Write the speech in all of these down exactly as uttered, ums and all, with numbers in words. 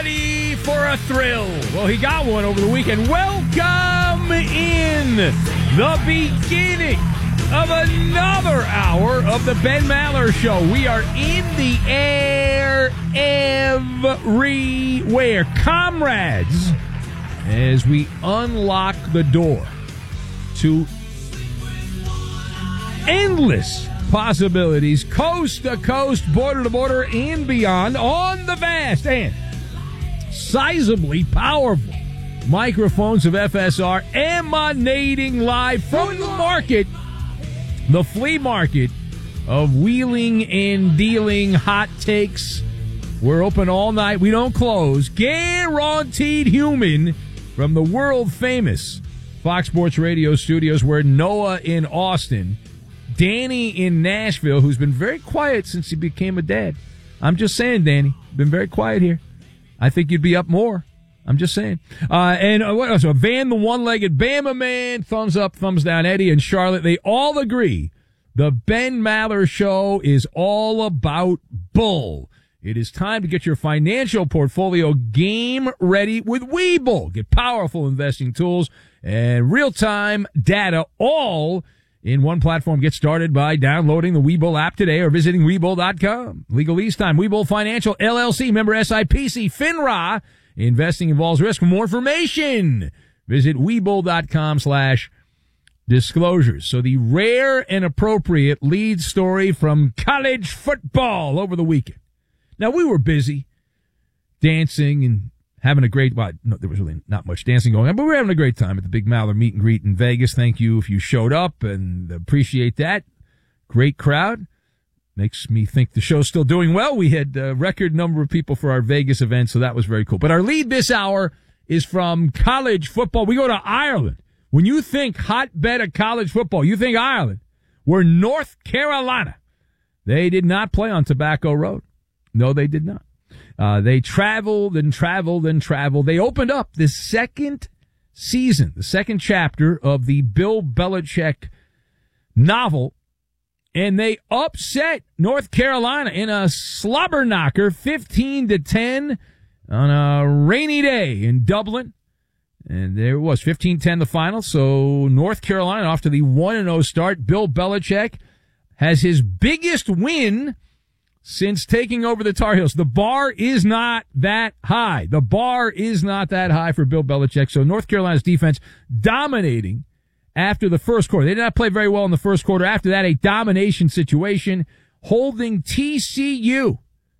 ready for a thrill? Well, he got one over the weekend. Welcome in the beginning of another hour of the Ben Maller Show. We are in the air everywhere. Comrades, as we unlock the door to endless possibilities, coast to coast, border to border, and beyond, on the vast and sizably powerful microphones of F S R, emanating live from the market, the flea market of wheeling and dealing hot takes. We're open all night. We don't close. Guaranteed human from the world-famous Fox Sports Radio studios. We're Noah in Austin, Danny in Nashville, who's been very quiet since he became a dad. I'm just saying, Danny, been very quiet here. I think you'd be up more. I'm just saying. Uh, and uh, what else? So Van, the one-legged Bama man, thumbs up, thumbs down. Eddie and Charlotte, they all agree the Ben Maller Show is all about bull. It is time to get your financial portfolio game ready with Webull. Get powerful investing tools and real-time data all in one platform. Get started by downloading the Webull app today or visiting Webull dot com. Legalese time. Webull Financial, L L C, member S I P C, FINRA. Investing involves risk. For more information, visit Webull dot com slash disclosures. So the rare and appropriate lead story from college football over the weekend. Now, we were busy dancing and having a great, well, no, there was really not much dancing going on, but we were having a great time at the Big Maller meet and greet in Vegas. Thank you if you showed up, and appreciate that. Great crowd. Makes me think the show's still doing well. We had a record number of people for our Vegas event, so that was very cool. But our lead this hour is from college football. We go to Ireland. When you think hotbed of college football, you think Ireland. We're North Carolina. They did not play on Tobacco Road. No, they did not. Uh, they traveled and traveled and traveled. They opened up the second season, the second chapter of the Bill Belichick novel, and they upset North Carolina in a slobber knocker, fifteen to ten, on a rainy day in Dublin. And there it was, fifteen ten the final. So North Carolina, off to the one and oh start. Bill Belichick has his biggest win since taking over the Tar Heels. The bar is not that high. The bar is not that high for Bill Belichick. So North Carolina's defense dominating after the first quarter. They did not play very well in the first quarter. After that, a domination situation, holding T C U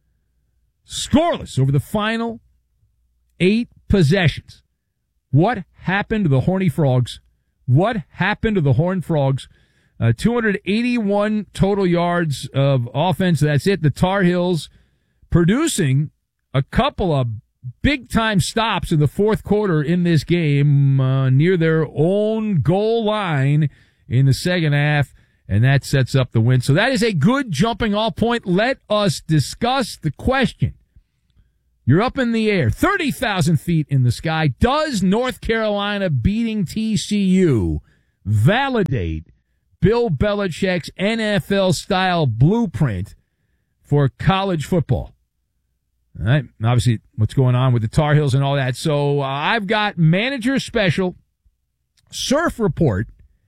scoreless over the final eight possessions. What happened to the Horny Frogs? What happened to the Horned Frogs? Uh, two hundred eighty-one total yards of offense. That's it. The Tar Heels producing a couple of big-time stops in the fourth quarter in this game uh, near their own goal line in the second half, and that sets up the win. So that is a good jumping-off point. Let us discuss the question. You're up in the air, thirty thousand feet in the sky. Does North Carolina beating T C U validate Bill Belichick's N F L-style blueprint for college football? All right, obviously what's going on with the Tar Heels and all that. So uh, I've got Manager Special, Surf Report,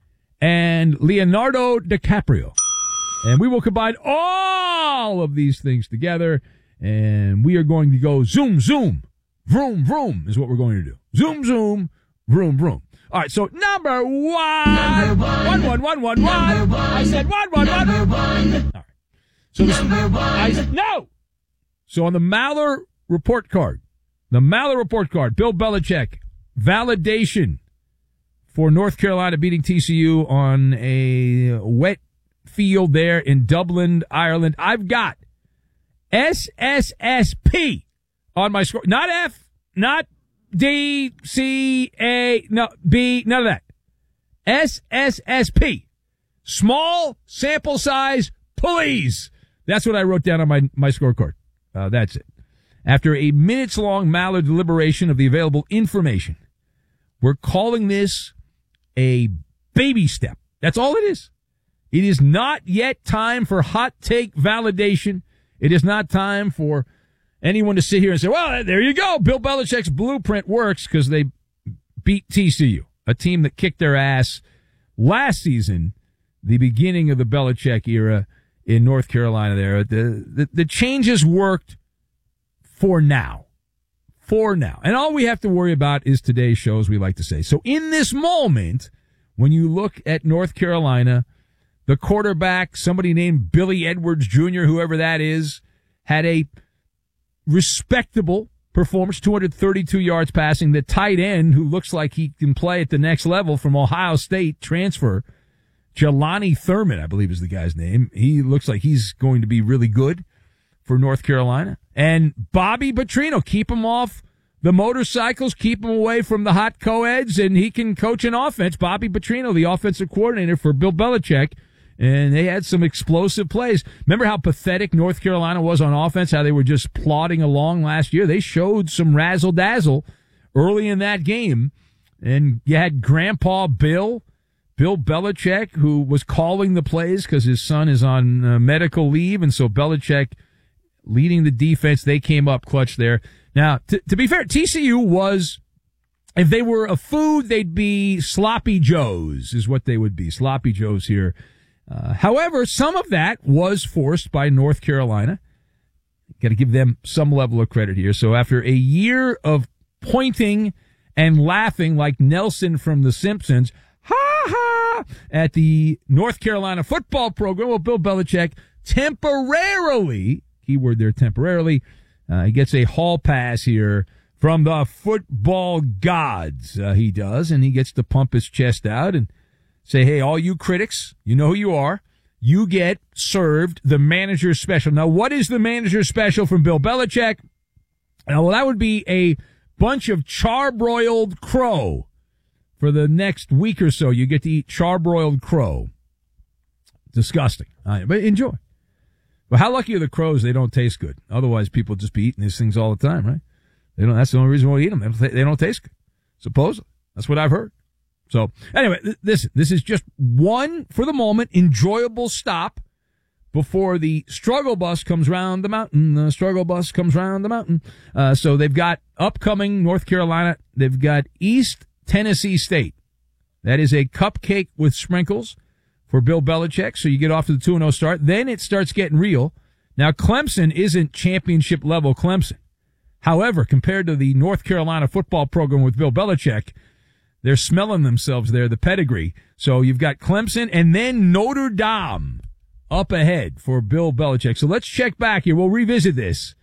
and Leonardo DiCaprio. And we will combine all of these things together, and we are going to go zoom, zoom, vroom, vroom is what we're going to do. Zoom, zoom, vroom, vroom. All right, so number one. Number one. One, one, one, one, one. one. I said one, one, one. Number one. All right. So this, number one. I said, no. So on the Maller report card, the Maller report card, Bill Belichick, validation for North Carolina beating T C U on a wet field there in Dublin, Ireland. I've got S S S P on my score. Not F, not D, C, A, no, B, none of that. S S S P. Small sample size, please. That's what I wrote down on my, my scorecard. Uh, that's it. After a minutes-long Maller deliberation of the available information, we're calling this a baby step. That's all it is. It is not yet time for hot take validation. It is not time for anyone to sit here and say, well, there you go, Bill Belichick's blueprint works, because they beat T C U, a team that kicked their ass last season, the beginning of the Belichick era in North Carolina there. The, the, the changes worked for now. For now. And all we have to worry about is today's show, as we like to say. So in this moment, when you look at North Carolina, the quarterback, somebody named Billy Edwards Junior, whoever that is, had a respectable performance, two hundred thirty-two yards passing. The tight end, who looks like he can play at the next level from Ohio State transfer, Jelani Thurman, I believe is the guy's name. He looks like he's going to be really good for North Carolina. And Bobby Petrino, keep him off the motorcycles, keep him away from the hot co-eds, and he can coach an offense. Bobby Petrino, the offensive coordinator for Bill Belichick, and they had some explosive plays. Remember how pathetic North Carolina was on offense, how they were just plodding along last year? They showed some razzle-dazzle early in that game. And you had Grandpa Bill, Bill Belichick, who was calling the plays because his son is on uh, medical leave, and so Belichick leading the defense. They came up clutch there. Now, t- to be fair, T C U was, if they were a food, they'd be Sloppy Joes, is what they would be, Sloppy Joes here. Uh, however, some of that was forced by North Carolina. Got to give them some level of credit here. So after a year of pointing and laughing like Nelson from The Simpsons, ha ha, at the North Carolina football program, well, Bill Belichick temporarily, keyword there, temporarily, uh, he gets a hall pass here from the football gods. Uh, he does, and he gets to pump his chest out and say, hey, all you critics, you know who you are. You get served the manager's special. Now, what is the manager's special from Bill Belichick? Now, well, that would be a bunch of charbroiled crow. For the next week or so, you get to eat charbroiled crow. Disgusting. Right, but enjoy. But how lucky are the crows they don't taste good? Otherwise, people just be eating these things all the time, right? They don't. That's the only reason why we eat them. They don't, they don't taste good, supposedly. That's what I've heard. So, anyway, th- this, this is just one, for the moment, enjoyable stop before the struggle bus comes round the mountain. The struggle bus comes round the mountain. Uh, so they've got upcoming North Carolina. They've got East Tennessee State. That is a cupcake with sprinkles for Bill Belichick. So you get off to the two and oh start. Then it starts getting real. Now, Clemson isn't championship level Clemson. However, compared to the North Carolina football program with Bill Belichick, they're smelling themselves there, the pedigree. So you've got Clemson and then Notre Dame up ahead for Bill Belichick. So let's check back here. We'll revisit this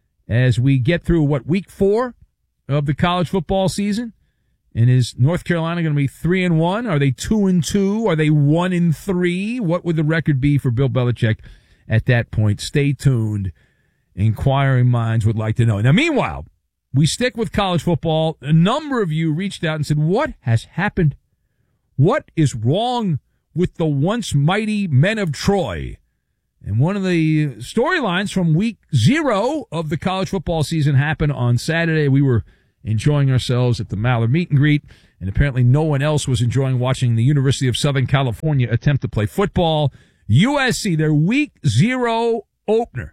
as we get through, what, week four of the college football season. And is North Carolina going to be three and one? Are they two and two? Are they one and three? What would the record be for Bill Belichick at that point? Stay tuned. Inquiring minds would like to know. Now, meanwhile, we stick with college football. A number of you reached out and said, what has happened? What is wrong with the once mighty men of Troy? And one of the storylines from week zero of the college football season happened on Saturday. We were enjoying ourselves at the Maller meet and greet, and apparently no one else was enjoying watching the University of Southern California attempt to play football. U S C, their week zero opener,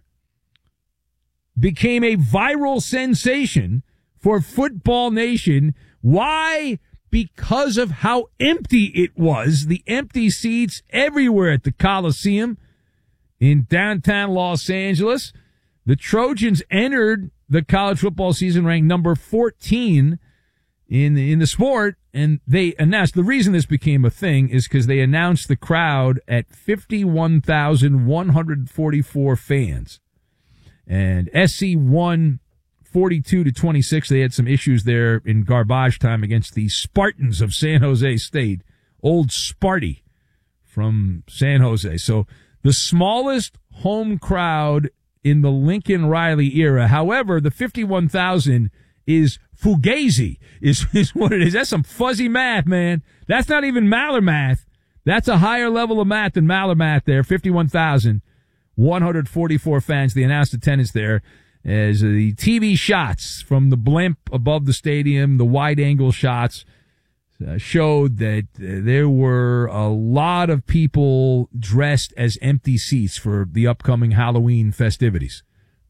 became a viral sensation for Football Nation. Why? Because of how empty it was. The empty seats everywhere at the Coliseum in downtown Los Angeles. The Trojans entered the college football season ranked number fourteen in the, in the sport, and they announced, the reason this became a thing is because they announced the crowd at fifty-one thousand one hundred forty-four fans. And S C won forty-two to twenty-six. They had some issues there in garbage time against the Spartans of San Jose State. Old Sparty from San Jose. So the smallest home crowd in the Lincoln Riley era. However, the fifty-one thousand is fugazi, is, is what it is. That's some fuzzy math, man. That's not even Maller math. That's a higher level of math than Maller math there. fifty-one thousand one hundred forty-four fans. The announced attendance there as the T V shots from the blimp above the stadium, the wide angle shots, uh, showed that uh, there were a lot of people dressed as empty seats for the upcoming Halloween festivities.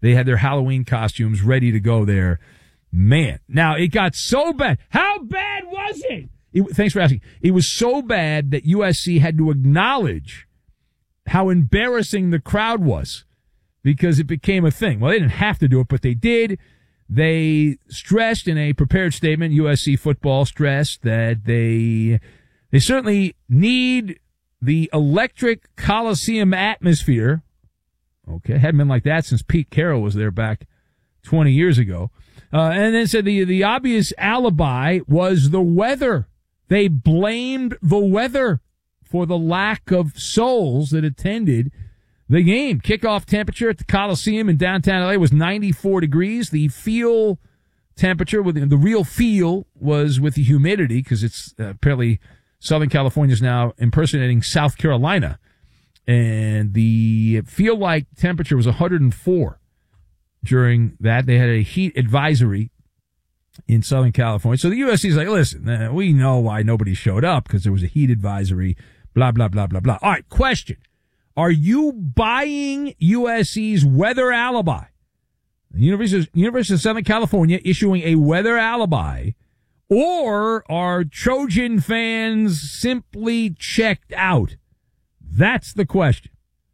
They had their Halloween costumes ready to go there. Man, now it got so bad. How bad was it? it? Thanks for asking. It was so bad that U S C had to acknowledge how embarrassing the crowd was because it became a thing. Well, they didn't have to do it, but they did. They stressed in a prepared statement, U S C football stressed that they they certainly need the electric Coliseum atmosphere. Okay, hadn't been like that since Pete Carroll was there back twenty years ago. Uh, and then said the, the obvious alibi was the weather. They blamed the weather for the lack of souls that attended the game. Kickoff temperature at the Coliseum in downtown L A was ninety-four degrees. The feel temperature, with the real feel, was with the humidity, because it's uh, apparently Southern California is now impersonating South Carolina. And the feel like temperature was one hundred four during that. They had a heat advisory in Southern California. So the U S C is like, listen, uh, we know why nobody showed up, because there was a heat advisory, blah, blah, blah, blah, blah. All right, question. Are you buying U S C's weather alibi? The University, University of Southern California issuing a weather alibi, or are Trojan fans simply checked out? That's the question.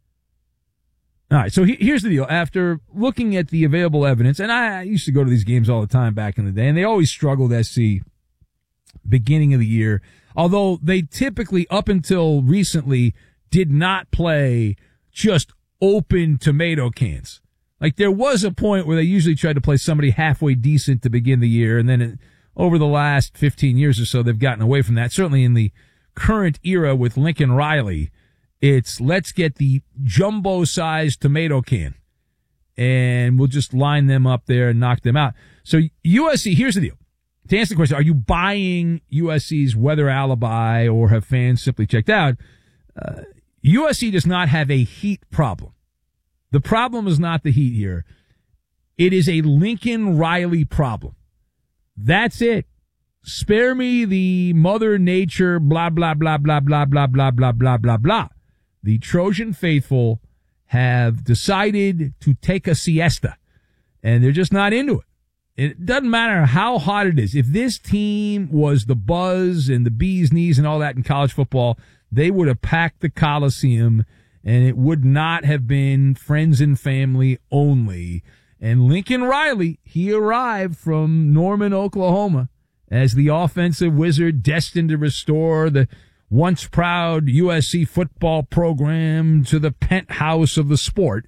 All right, so he, here's the deal. After looking at the available evidence, and I, I used to go to these games all the time back in the day, and they always struggled S C beginning of the year, although they typically, up until recently, did not play just open tomato cans. Like, there was a point where they usually tried to play somebody halfway decent to begin the year, and then it, over the last fifteen years or so, they've gotten away from that. Certainly in the current era with Lincoln Riley, it's let's get the jumbo-sized tomato can, and we'll just line them up there and knock them out. So U S C, here's the deal. To answer the question, are you buying U S C's weather alibi, or have fans simply checked out? Uh, U S C does not have a heat problem. The problem is not the heat here. It is a Lincoln Riley problem. That's it. Spare me the Mother Nature, blah, blah, blah, blah, blah, blah, blah, blah, blah, blah, blah. The Trojan faithful have decided to take a siesta, and they're just not into it. It doesn't matter how hot it is. If this team was the buzz and the bee's knees and all that in college football, they would have packed the Coliseum, and it would not have been friends and family only. And Lincoln Riley, he arrived from Norman, Oklahoma, as the offensive wizard destined to restore the once proud U S C football program to the penthouse of the sport.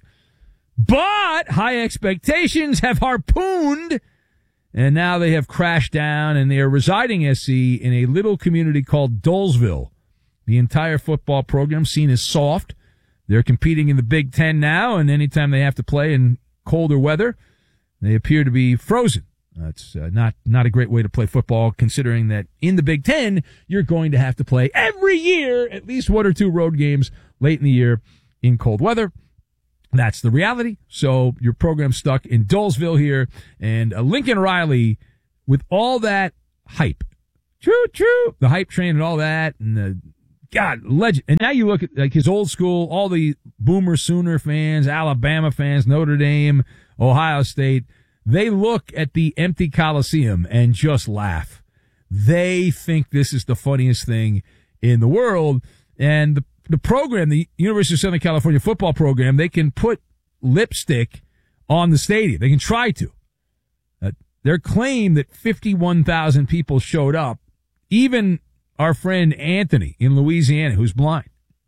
But high expectations have harpooned, and now they have crashed down, and they are residing, S C, in a little community called Dolesville. The entire football program seen as soft. They're competing in the Big Ten now, and anytime they have to play in colder weather, they appear to be frozen. That's uh, not not a great way to play football, considering that in the Big Ten, you're going to have to play every year at least one or two road games late in the year in cold weather. That's the reality. So your program's stuck in Dolesville here, and uh, Lincoln Riley, with all that hype, true, true, the hype train and all that, and the God, legend. And now you look at like his old school, all the Boomer Sooner fans, Alabama fans, Notre Dame, Ohio State. They look at the empty Coliseum and just laugh. They think this is the funniest thing in the world. And the, the program, the University of Southern California football program, they can put lipstick on the stadium. They can try to. Uh, their claim that fifty-one thousand people showed up, even our friend Anthony in Louisiana, who's blind,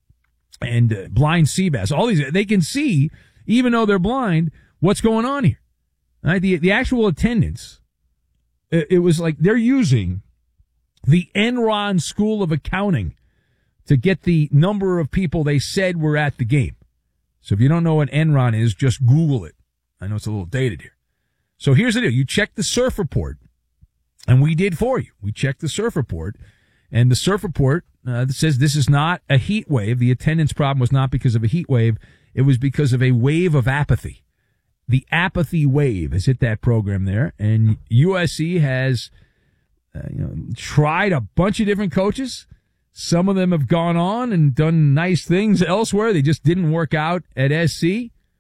and uh, blind Seabass, all these, they can see, even though they're blind, what's going on here. Right? The, the actual attendance, it, it was like they're using the Enron School of Accounting to get the number of people they said were at the game. So if you don't know what Enron is, just Google it. I know it's a little dated here. So here's the deal. You check the surf report, and we did for you. We checked the surf report, and the surf report uh, says this is not a heat wave. The attendance problem was not because of a heat wave. It was because of a wave of apathy. The apathy wave has hit that program there, and U S C has uh, you know, tried a bunch of different coaches. Some of them have gone on and done nice things elsewhere. They just didn't work out at S C.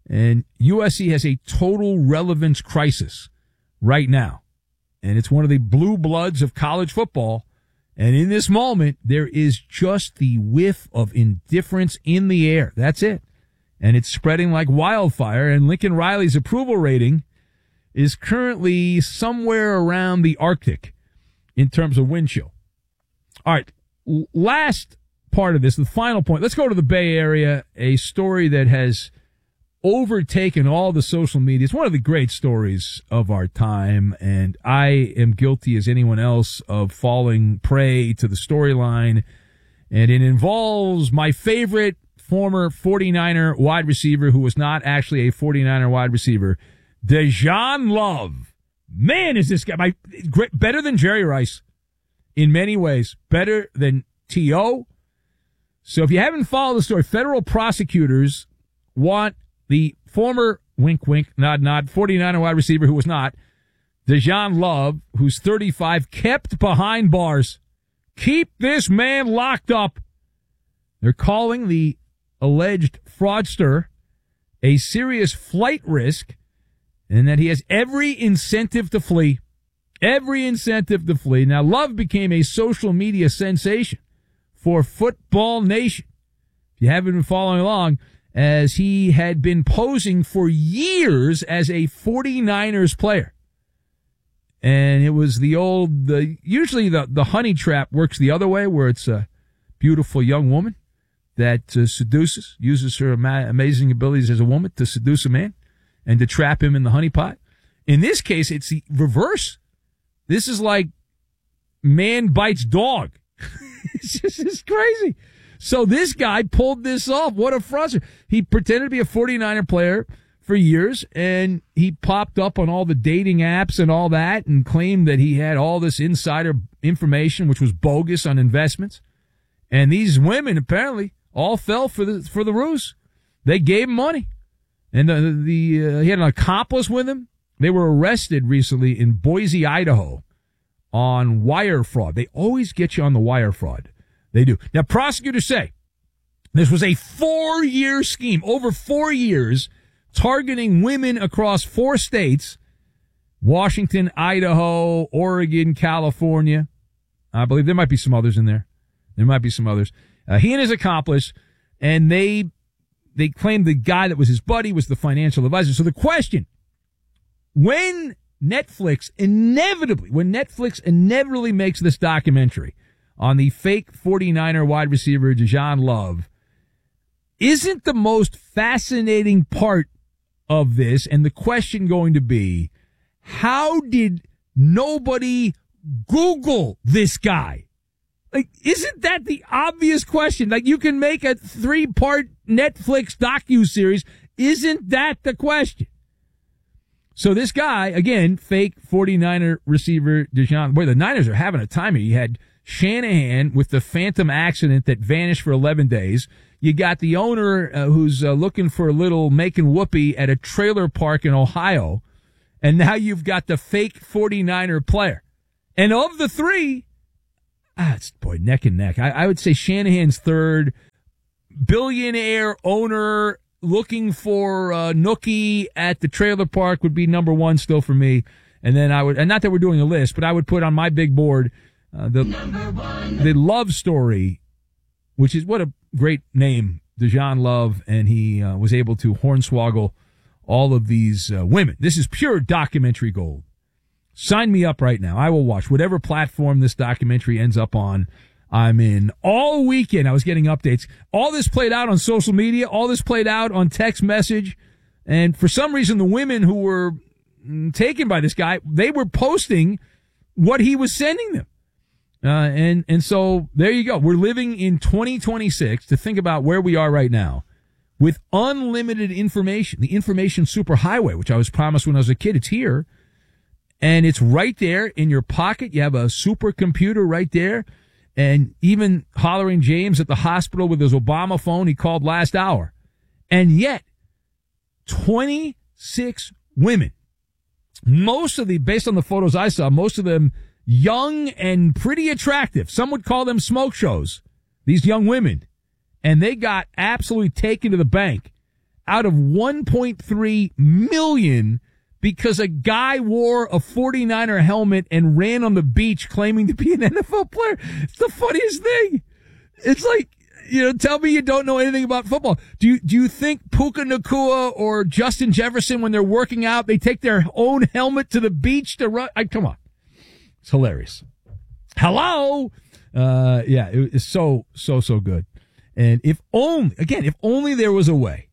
And U S C has a total relevance crisis right now. And it's one of the blue bloods of college football. And in this moment, there is just the whiff of indifference in the air. That's it. And it's spreading like wildfire. And Lincoln Riley's approval rating is currently somewhere around the Arctic in terms of wind chill. All right. Last part of this, the final point. Let's go to the Bay Area, a story that has overtaken all the social media. It's one of the great stories of our time, and I am guilty as anyone else of falling prey to the storyline, and it involves my favorite former forty-niner wide receiver who was not actually a forty-niner wide receiver, Dejan Love. Man, is this guy my, great, better than Jerry Rice in many ways, better than T O So if you haven't followed the story, federal prosecutors want the former, wink, wink, nod, nod, forty-niner wide receiver who was not, Dejan Love, who's thirty-five, kept behind bars. Keep this man locked up. They're calling the alleged fraudster a serious flight risk and that he has every incentive to flee. Every incentive to flee. Now, Love became a social media sensation for Football Nation. If you haven't been following along, as he had been posing for years as a forty-niners player. And it was the old, the, usually the, the honey trap works the other way, where it's a beautiful young woman that uh, seduces, uses her ama- amazing abilities as a woman to seduce a man and to trap him in the honey pot. In this case, it's the reverse. This is like man bites dog. It's just it's crazy. So this guy pulled this off. What a fraudster. He pretended to be a forty-niner player for years, and he popped up on all the dating apps and all that and claimed that he had all this insider information, which was bogus on investments. And these women apparently all fell for the for the ruse. They gave him money. And the, the uh, he had an accomplice with him. They were arrested recently in Boise, Idaho on wire fraud. They always get you on the wire fraud. They do. Now, prosecutors say this was a four-year scheme, over four years, targeting women across four states, Washington, Idaho, Oregon, California. I believe there might be some others in there. There might be some others. Uh, he and his accomplice, and they they claimed the guy that was his buddy was the financial advisor. So the question, when Netflix inevitably, when Netflix inevitably makes this documentary on the fake forty-niner wide receiver Dejan Love, isn't the most fascinating part of this, and the question going to be, how did nobody Google this guy? Like, isn't that the obvious question? Like, you can make a three-part Netflix docuseries. Isn't that the question? So this guy, again, fake forty-niner receiver Dejan, boy, the Niners are having a time here. You had Shanahan with the phantom accident that vanished for eleven days. You got the owner uh, who's uh, looking for a little making whoopee at a trailer park in Ohio. And now you've got the fake forty-niner player. And of the three, ah, it's, boy, neck and neck. I, I would say Shanahan's third. Billionaire owner looking for uh, Nookie at the trailer park would be number one still for me. And then I would, and not that we're doing a list, but I would put on my big board uh, the the Love story, which is what a great name, Dejan Love, and he uh, was able to hornswoggle all of these uh, women. This is pure documentary gold. Sign me up right now. I will watch whatever platform this documentary ends up on. I'm in all weekend. I was getting updates. All this played out on social media. All this played out on text message. And for some reason, the women who were taken by this guy, they were posting what he was sending them. Uh, and, and so there you go. We're living in twenty twenty-six to think about where we are right now with unlimited information, the information superhighway, which I was promised when I was a kid. It's here and it's right there in your pocket. You have a supercomputer right there. And even hollering James at the hospital with his Obama phone he called last hour. And yet, twenty-six women, most of the, based on the photos I saw, most of them young and pretty attractive. Some would call them smoke shows, these young women. And they got absolutely taken to the bank out of one point three million because a guy wore a forty-niner helmet and ran on the beach claiming to be an N F L player. It's the funniest thing. It's like, you know, tell me you don't know anything about football. Do you, do you think Puka Nacua or Justin Jefferson, when they're working out, they take their own helmet to the beach to run? I, come on. It's hilarious. Hello? Uh, yeah, it, it's so, so, so good. And if only, again, if only there was a way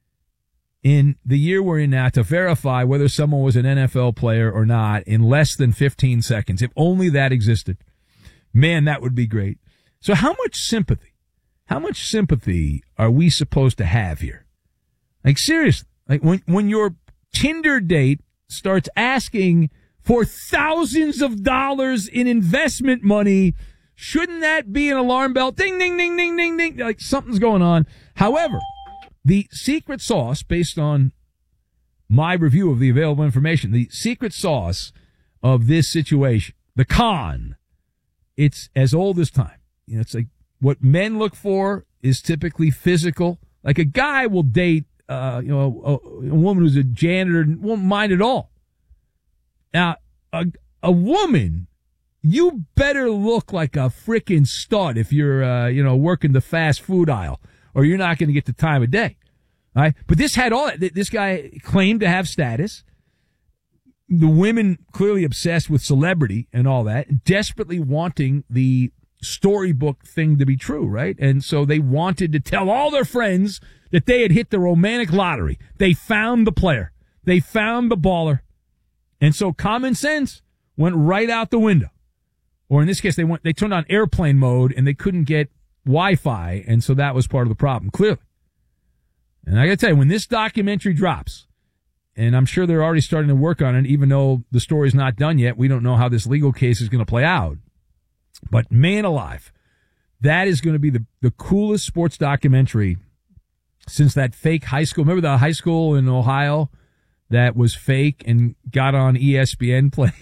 in the year we're in now to verify whether someone was an N F L player or not in less than fifteen seconds. If only that existed. Man, that would be great. So how much sympathy, how much sympathy are we supposed to have here? Like, seriously, like when, when your Tinder date starts asking for thousands of dollars in investment money, shouldn't that be an alarm bell? Ding, ding, ding, ding, ding, ding. Like something's going on. However, the secret sauce, based on my review of the available information, the secret sauce of this situation, the con, it's as old as time. You know, it's like what men look for is typically physical. Like a guy will date, uh, you know, a, a woman who's a janitor and won't mind at all. Now, a, a woman, you better look like a frickin' stud if you're, uh, you know, working the fast food aisle, or you're not going to get the time of day. All right? But this had all that. This guy claimed to have status. The women clearly obsessed with celebrity and all that, desperately wanting the storybook thing to be true, right? And so they wanted to tell all their friends that they had hit the romantic lottery. They found the player. They found the baller. And so common sense went right out the window. Or in this case, they went, they turned on airplane mode and they couldn't get Wi-Fi. And so that was part of the problem, clearly. And I gotta tell you, when this documentary drops, and I'm sure they're already starting to work on it, even though the story's not done yet, we don't know how this legal case is going to play out. But man alive, that is going to be the, the coolest sports documentary since that fake high school. Remember the high school in Ohio that was fake and got on E S P N playing?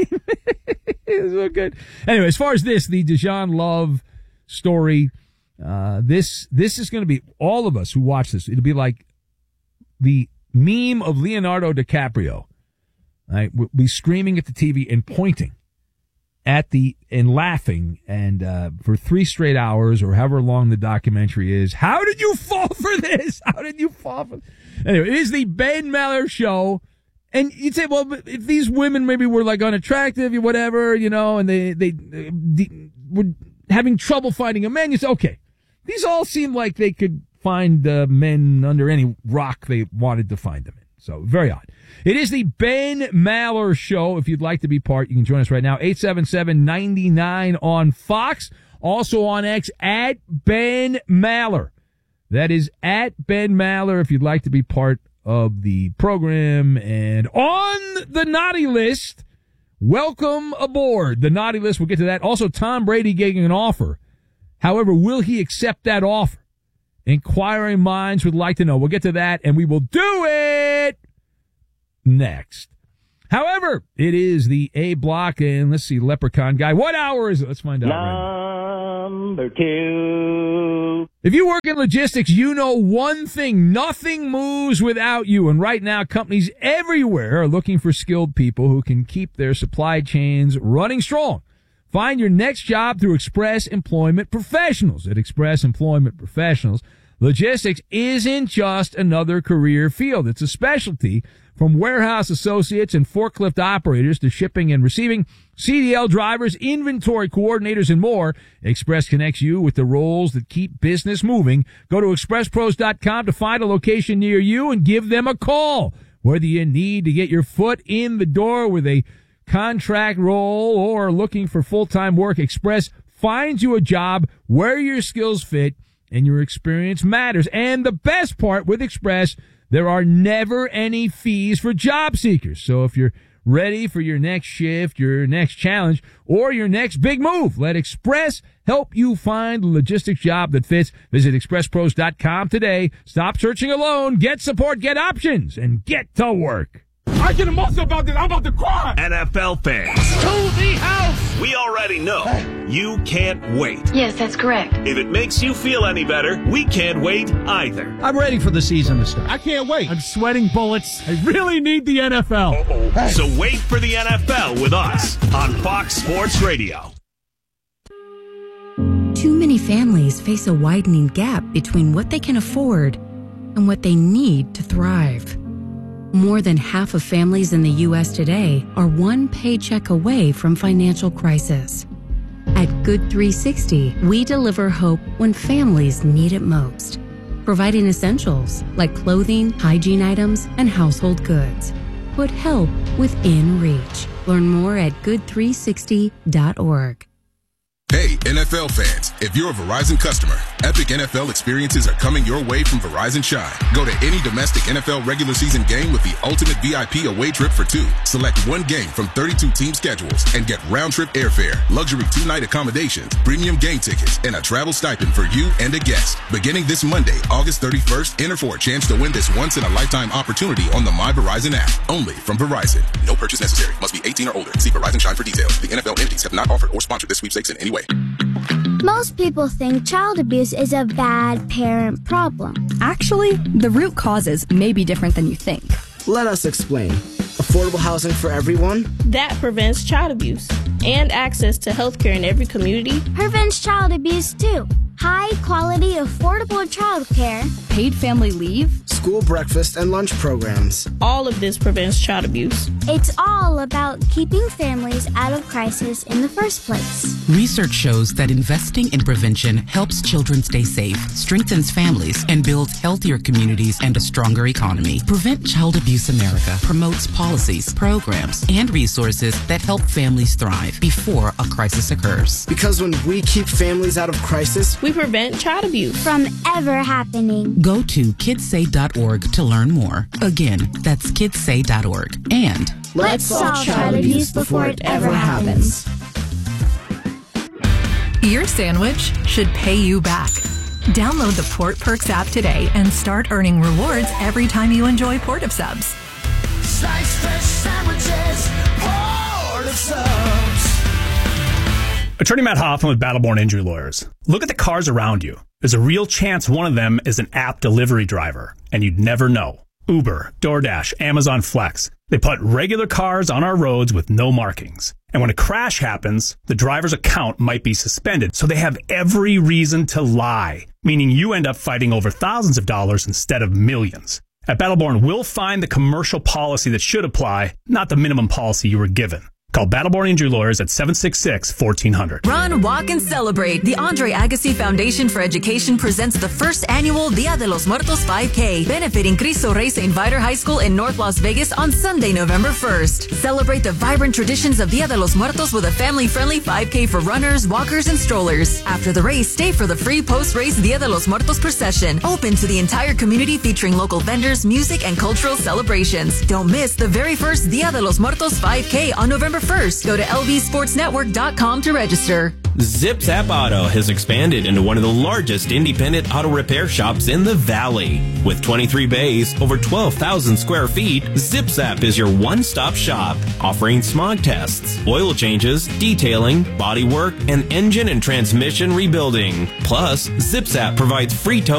It was so good. Anyway, as far as this, the Deshaun Love story, uh, this, this is going to be, all of us who watch this, it'll be like the meme of Leonardo DiCaprio. Right? We'll be screaming at the T V and pointing at the, and laughing, and, uh, for three straight hours or however long the documentary is. How did you fall for this? How did you fall for this? Anyway, it is the Ben Maller Show. And you'd say, well, if these women maybe were like unattractive, whatever, you know, and they, they, they were having trouble finding a man, you say, okay, these all seem like they could find uh, men under any rock they wanted to find them in. So very odd. It is the Ben Maller Show. If you'd like to be part, you can join us right now. eight seven seven, nine nine on Fox. Also on X, at Ben Maller. That is at Ben Maller if you'd like to be part of the program. And on the naughty list, welcome aboard the naughty list. We'll get to that. Also, Tom Brady getting an offer. However, will he accept that offer? Inquiring minds would like to know. We'll get to that, and we will do it next. However, it is the A block, and let's see, Leprechaun Guy. What hour is it? Let's find out. Number right two. If you work in logistics, you know one thing. Nothing moves without you. And right now, companies everywhere are looking for skilled people who can keep their supply chains running strong. Find your next job through Express Employment Professionals. At Express Employment Professionals, logistics isn't just another career field. It's a specialty. From warehouse associates and forklift operators to shipping and receiving, C D L drivers, inventory coordinators, and more, Express connects you with the roles that keep business moving. Go to express pros dot com to find a location near you and give them a call. Whether you need to get your foot in the door with a contract role or looking for full-time work, Express finds you a job where your skills fit and your experience matters. And the best part with Express, there are never any fees for job seekers. So if you're ready for your next shift, your next challenge, or your next big move, let Express help you find a logistics job that fits. Visit express pros dot com today. Stop searching alone. Get support, get options, and get to work. I get emotional about this. I'm about to cry. N F L fans. To the house. We already know you can't wait. Yes, that's correct. If it makes you feel any better, we can't wait either. I'm ready for the season to start. I can't wait. I'm sweating bullets. I really need the N F L. Uh-oh. So wait for the N F L with us on Fox Sports Radio. Too many families face a widening gap between what they can afford and what they need to thrive. More than half of families in the U S today are one paycheck away from financial crisis. At Good three sixty, we deliver hope when families need it most, providing essentials like clothing, hygiene items, and household goods. Put help within reach. Learn more at good three sixty dot org. Hey, N F L fans, if you're a Verizon customer, epic N F L experiences are coming your way from Verizon Shine. Go to any domestic N F L regular season game with the ultimate V I P away trip for two. Select one game from thirty-two team schedules and get round-trip airfare, luxury two-night accommodations, premium game tickets, and a travel stipend for you and a guest. Beginning this Monday, August thirty-first, enter for a chance to win this once-in-a-lifetime opportunity on the My Verizon app. Only from Verizon. No purchase necessary. Must be eighteen or older. See Verizon Shine for details. The N F L entities have not offered or sponsored this sweepstakes in any way. Most people think child abuse is a bad parent problem. Actually, the root causes may be different than you think. Let us explain. Affordable housing for everyone? That prevents child abuse. And access to health care in every community. Prevents child abuse too. High quality, affordable child care. Paid family leave. School breakfast and lunch programs. All of this prevents child abuse. It's all about keeping families out of crisis in the first place. Research shows that investing in prevention helps children stay safe, strengthens families, and builds healthier communities and a stronger economy. Prevent Child Abuse America promotes policies, programs, and resources that help families thrive before a crisis occurs. Because when we keep families out of crisis, we prevent child abuse from ever happening. Go to kids say dot org to learn more. Again, that's kids say dot org. And let's solve child abuse before it ever happens. Your sandwich should pay you back. Download the Port Perks app today and start earning rewards every time you enjoy Port of Subs. Slice fresh sandwiches, Port of Subs. Attorney Matt Hoffman with Battleborn Injury Lawyers. Look at the cars around you. There's a real chance one of them is an app delivery driver, and you'd never know. Uber, DoorDash, Amazon Flex. They put regular cars on our roads with no markings. And when a crash happens, the driver's account might be suspended, so they have every reason to lie, meaning you end up fighting over thousands of dollars instead of millions. At Battleborn, we'll find the commercial policy that should apply, not the minimum policy you were given. Call Battleborn Injury Lawyers at seven six six, one four zero zero. Run, walk, and celebrate. The Andre Agassi Foundation for Education presents the first annual Dia de los Muertos five K, benefiting Cristo Rey Saint Viator High School in North Las Vegas on Sunday, November first. Celebrate the vibrant traditions of Dia de los Muertos with a family-friendly five K for runners, walkers, and strollers. After the race, stay for the free post-race Dia de los Muertos procession, open to the entire community featuring local vendors, music, and cultural celebrations. Don't miss the very first Dia de los Muertos five K on November first. Go to L V sports network dot com to register. Zip Zap Auto has expanded into one of the largest independent auto repair shops in the Valley. With twenty-three bays, over twelve thousand square feet, Zip Zap is your one-stop shop, offering smog tests, oil changes, detailing, body work, and engine and transmission rebuilding. Plus, Zip Zap provides free tow